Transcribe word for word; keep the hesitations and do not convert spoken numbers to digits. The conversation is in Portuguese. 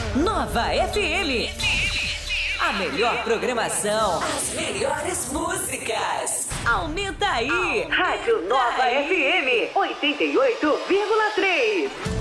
Nova F M. A melhor programação. As melhores músicas. Aumenta aí. Rádio Nova F M oitenta e oito vírgula três.